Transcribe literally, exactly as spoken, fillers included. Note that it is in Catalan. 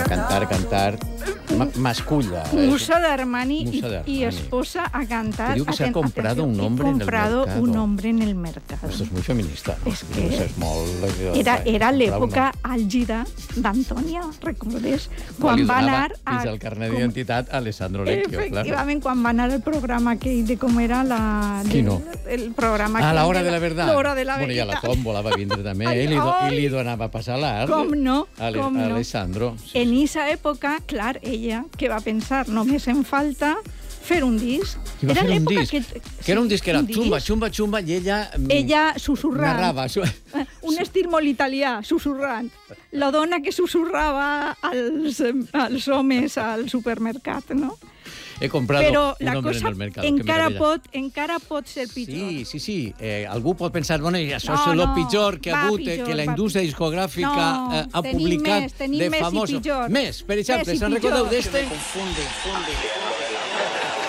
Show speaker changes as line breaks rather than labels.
cantar, cantar. Masculla.
Musa de Armani,
Musa de
y, y
Armani.
esposa a cantar.
Que diu que se ha
Aten-
comprado
atención,
un hombre
he
en el
comprado
mercado.
un hombre en el mercado.
Esto es muy feminista. ¿no?
Es que
Eso es molt...
Era, era l'època
Comprar
àlgida d'Antònia, recordes?
un-
Quan
Li
va
donava
anar a...
fins al carnet
com-
d'identitat a Alessandro Lecchio, clar.
Efectivament, quan va anar al programa aquell de com era la...
Qui no?
El, el programa
Ah,
aquell
la hora de la verdad.
L'hora de la
Bueno, i a
veritat.
la tòmbola va vindre també,
Ai,
eh? I li, do,
ai.
i li donava a passar l'art.
Com no,
a
com no.
Alessandro. Sí.
En esa època, clar, ella, que va pensar, només em falta fer un disc.
I va
Era
fer un
l'època
disc.
Que,
Que era un disc que era
un
xumba,
disc.
xumba, xumba, i ella... mm,
Ella susurrant.
narrava. Su...
Eh, Un estil molt italià, susurrant. La dona que susurrava als, als homes al supermercat, no?
He comprado
Però
un
la
hombre
cosa
en el mercado.
encara
que meravella.
pot, encara pot ser pitjor.
Sí, sí, sí. Eh, algú pot pensar, bueno, i això
No,
és el
no,
pitjor que ha
va
hagut,
pitjor,
que la
va
indústria
pitjor.
discogràfica
No,
eh, ha
tenim
publicat
més, tenim
de
més i
famosos...
pitjor.
Més, per exemple,
Més i
se'n recordeu
pitjor.
d'este?
Confunde, confunde.